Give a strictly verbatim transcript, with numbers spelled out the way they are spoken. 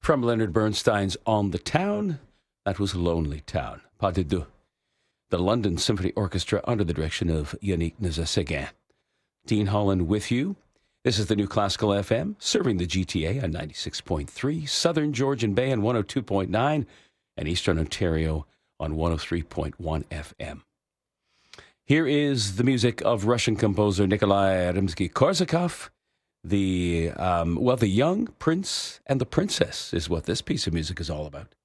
From Leonard Bernstein's On the Town, that was Lonely Town, Pas de deux. The London Symphony Orchestra under the direction of Yannick Nézet-Séguin. Dean Holland with you. This is the New Classical F M, serving the G T A on ninety-six point three, Southern Georgian Bay on one oh two point nine, and Eastern Ontario on one oh three point one F M. Here is the music of Russian composer Nikolai Rimsky-Korsakov. The, um, well, the young prince and the princess is what this piece of music is all about.